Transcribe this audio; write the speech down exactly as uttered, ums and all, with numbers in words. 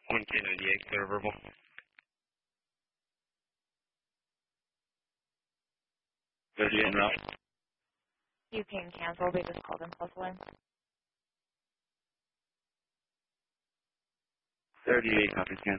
one K ninety-eight, clear verbal. thirty-eight en route. You can cancel. They just called in plus one. thirty-eight, copy scan.